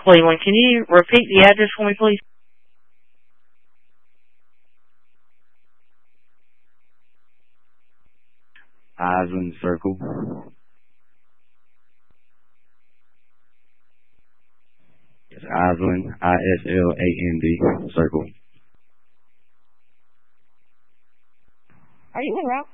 Cleveland. Can you repeat the address for me, please? Island Circle. It's Island, Island, Circle. Are you en route?